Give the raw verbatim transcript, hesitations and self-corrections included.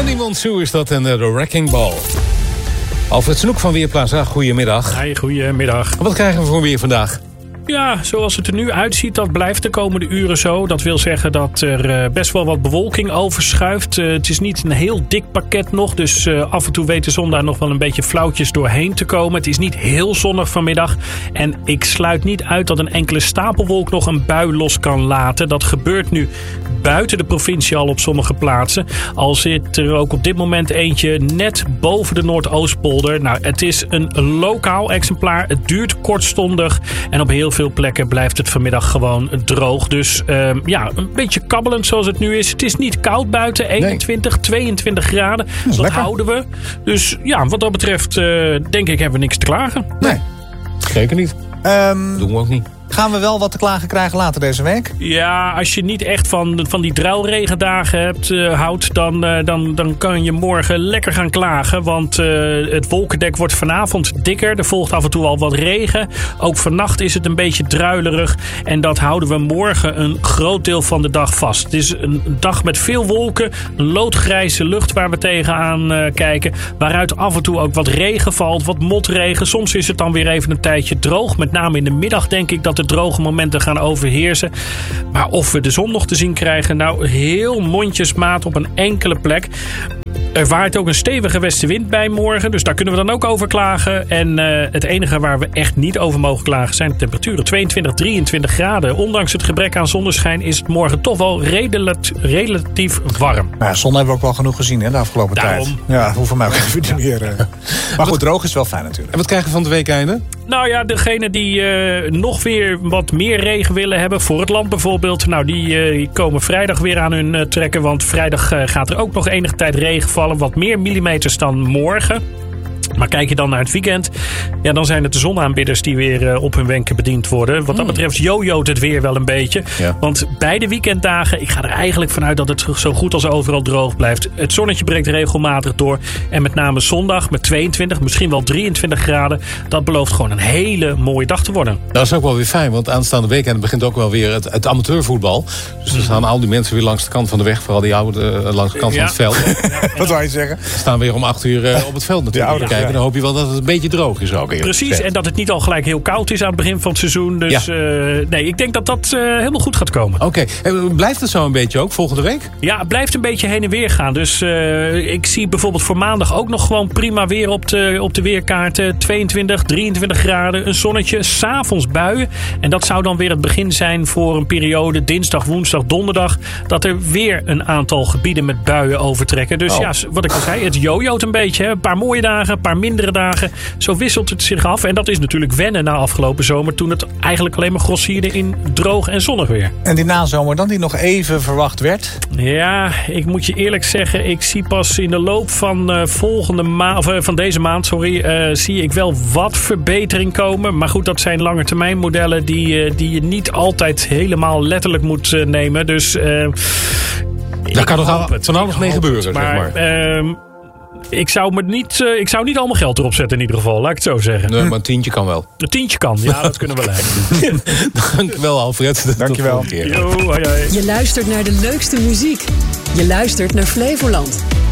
Sandy Monsoon is dat en de Wrecking Ball. Alfred Snoek van Weerplaza, goedemiddag. Hey, goedemiddag. Wat krijgen we voor weer vandaag? Ja, zoals het er nu uitziet, dat blijft de komende uren zo. Dat wil zeggen dat er best wel wat bewolking overschuift. Uh, het is niet een heel dik pakket nog, dus uh, af en toe weet de zon daar nog wel een beetje flauwtjes doorheen te komen. Het is niet heel zonnig vanmiddag. En ik sluit niet uit dat een enkele stapelwolk nog een bui los kan laten. Dat gebeurt nu buiten de provincie al op sommige plaatsen. Al zit er ook op dit moment eentje net boven de Noordoostpolder. Nou, het is een lokaal exemplaar. Het duurt kortstondig en op heel veel plekken blijft het vanmiddag gewoon droog. Dus uh, ja, een beetje kabbelend zoals het nu is. Het is niet koud buiten, eenentwintig, nee. tweeëntwintig graden. Dat, dat houden we. Dus ja, wat dat betreft uh, denk ik hebben we niks te klagen. Nee, zeker niet. Um, doen we ook niet. Gaan we wel wat te klagen krijgen later deze week? Ja, als je niet echt van, van die druilregendagen hebt, uh, houdt, dan, uh, dan, dan kan je morgen lekker gaan klagen. Want uh, het wolkendek wordt vanavond dikker. Er volgt af en toe al wat regen. Ook vannacht is het een beetje druilerig. En dat houden we morgen een groot deel van de dag vast. Het is een dag met veel wolken. Een loodgrijze lucht waar we tegenaan uh, kijken. Waaruit af en toe ook wat regen valt. Wat motregen. Soms is het dan weer even een tijdje droog. Met name in de middag denk ik dat de droge momenten gaan overheersen. Maar of we de zon nog te zien krijgen, nou heel mondjesmaat op een enkele plek. Er waait ook een stevige westenwind bij morgen, dus daar kunnen we dan ook over klagen. En uh, het enige waar we echt niet over mogen klagen zijn de temperaturen. tweeëntwintig, drieëntwintig graden. Ondanks het gebrek aan zonneschijn is het morgen toch wel redelijk, relatief warm. Maar ja, zon hebben we ook wel genoeg gezien hè, de afgelopen Daarom. tijd. Ja, hoeven mij ook even niet meer. Uh... Maar goed, droog is wel fijn natuurlijk. En wat krijgen we van het weekeinde? Nou ja, degene die uh, nog weer wat meer regen willen hebben, voor het land bijvoorbeeld, nou die uh, komen vrijdag weer aan hun uh, trekken. Want vrijdag uh, gaat er ook nog enige tijd regen vallen. Wat meer millimeters dan morgen. Maar kijk je dan naar het weekend, ja, dan zijn het de zonaanbidders die weer uh, op hun wenken bediend worden. Wat dat betreft jojo't het weer wel een beetje. Ja. Want beide weekenddagen, ik ga er eigenlijk vanuit dat het zo goed als overal droog blijft. Het zonnetje breekt regelmatig door. En met name zondag met tweeëntwintig, misschien wel drieëntwintig graden. Dat belooft gewoon een hele mooie dag te worden. Dat is ook wel weer fijn, want aanstaande weekend begint ook wel weer het, het amateurvoetbal. Dus er staan al die mensen weer langs de kant van de weg. Vooral die oude uh, langs de kant ja. van het veld. Ja, ja, wat wou je zeggen? Ze staan weer om acht uur uh, op het veld natuurlijk te kijken. Ja. Dan hoop je wel dat het een beetje droog is ook. Precies, en dat het niet al gelijk heel koud is aan het begin van het seizoen. Dus ja. uh, nee, ik denk dat dat uh, helemaal goed gaat komen. Oké, okay. Blijft het zo een beetje ook volgende week? Ja, het blijft een beetje heen en weer gaan. Dus uh, ik zie bijvoorbeeld voor maandag ook nog gewoon prima weer op de, op de weerkaarten. tweeëntwintig, drieëntwintig graden, een zonnetje, 's avonds buien. En dat zou dan weer het begin zijn voor een periode dinsdag, woensdag, donderdag. Dat er weer een aantal gebieden met buien overtrekken. Dus oh. ja, wat ik al zei, het jojo't een beetje. Hè. Een paar mooie dagen, een paar mindere dagen. Zo wisselt het zich af. En dat is natuurlijk wennen na afgelopen zomer, toen het eigenlijk alleen maar grossierde in droog en zonnig weer. En die nazomer dan, die nog even verwacht werd? Ja, ik moet je eerlijk zeggen, ik zie pas in de loop van uh, volgende maand, of uh, van deze maand, sorry, uh, zie ik wel wat verbetering komen. Maar goed, dat zijn langetermijnmodellen die, uh, die je niet altijd helemaal letterlijk moet uh, nemen. Dus uh, daar kan nog van alles mee gebeuren, maar, zeg maar. Uh, Ik zou, me niet, uh, ik zou niet al mijn geld erop zetten in ieder geval, laat ik het zo zeggen. Nee, maar een tientje kan wel. Een tientje kan, ja, dat kunnen we leiden. Dankjewel, Alfred. Dankjewel. Yo, hoi, hoi. Je luistert naar de leukste muziek. Je luistert naar Flevoland.